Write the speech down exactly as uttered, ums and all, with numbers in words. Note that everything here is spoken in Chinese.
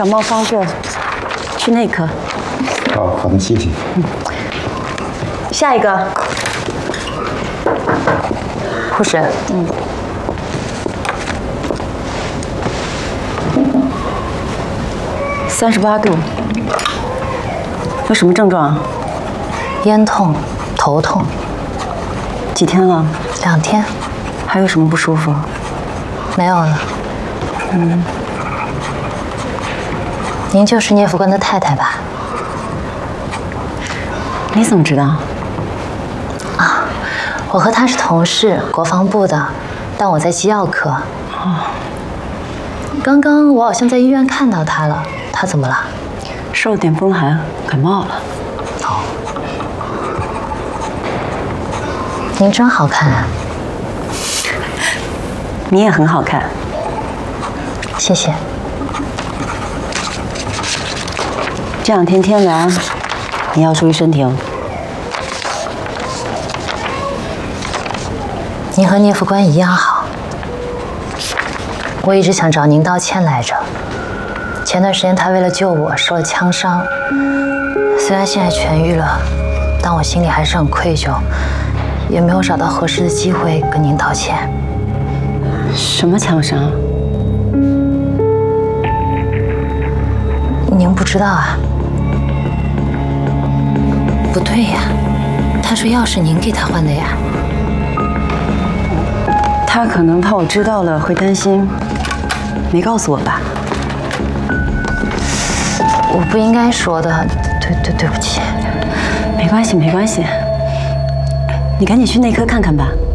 感冒发作，去内科。 哦，好的，谢谢。 嗯。下一个，护士。嗯。三十八度。有什么症状？ 咽痛、头痛。 几天了？ 两天。 还有什么不舒服？ 没有了。 嗯。 您就是聂副官的太太吧？ 你怎么知道？ 啊，我和他是同事，国防部的，但我在机药科。 哦。 刚刚我好像在医院看到他了，他怎么了？ 受了点风寒，感冒了。 哦。您真好看啊！ 你也很好看。 谢谢。 这两天天凉，你要注意身体哦。 您和聂副官一样好，我一直想找您道歉来着。前段时间他为了救我受了枪伤，虽然现在痊愈了，但我心里还是很愧疚，也没有找到合适的机会跟您道歉。 什么枪伤？ 您不知道啊？不对呀，他说药是您给他换的呀。 他可能怕我知道了会担心，没告诉我吧？ 我不应该说的，对对对不起。 没关系没关系，你赶紧去内科看看吧。